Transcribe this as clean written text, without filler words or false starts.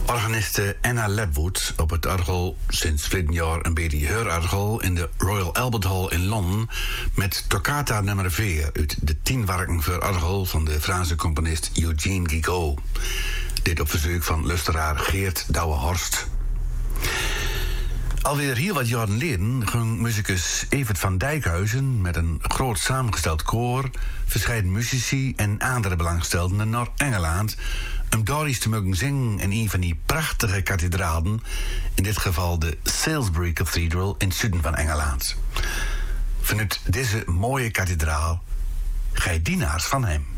Organiste Anna Ledwood op het orgel, sinds verleden jaar een beetje heurorgel in de Royal Albert Hall in Londen met Toccata nummer 4 uit de 10 werken voor orgel van de Franse componist Eugene Guigaud. Dit op verzoek van luisteraar Geert Douwe-Horst. Alweer heel wat jaren geleden ging muzikus Evert van Dijkhuizen met een groot samengesteld koor, verscheiden muzici en andere belangstellenden naar Engeland om daar eens te mogen zingen in een van die prachtige kathedralen, in dit geval de Salisbury Cathedral in het zuiden van Engeland. Vanuit deze mooie kathedraal, gij dienaars van hem.